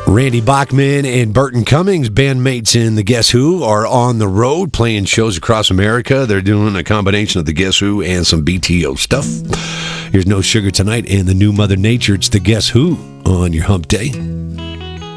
Randy Bachman and Burton Cummings, bandmates in the Guess Who, are on the road playing shows across America. They're doing a combination of the Guess Who and some BTO stuff. Here's No Sugar Tonight and the new Mother Nature. It's the Guess Who on your hump day.